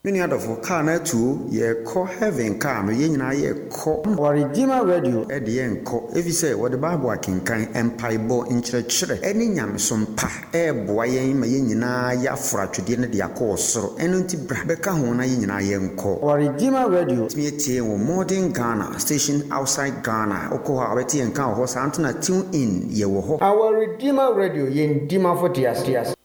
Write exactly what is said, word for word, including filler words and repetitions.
Many other for car na two ye call heaven car no yen na ye call or Redeemer Radio at the end call if you say what the Bible can kind empire bo in church any yam some pa e boy ma yen na ya fra twede ne de akọ soro eno nti bra be ka ho na yen na ye call or Redeemer Radio me tie wo modern Ghana station outside Ghana okọ ha beti en kan ho sa antuna tune in ye wo ho our Redeemer Radio yen dima for tias tias